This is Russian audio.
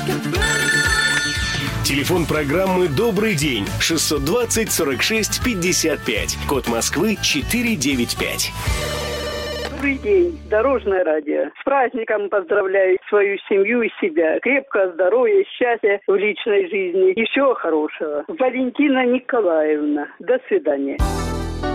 Телефон программы «Добрый день» 620-46-55. Код Москвы 495. Добрый день, Дорожное радио. С праздником поздравляю свою семью и себя. Крепкого здоровья, счастья в личной жизни и всего хорошего. Валентина Николаевна. До свидания.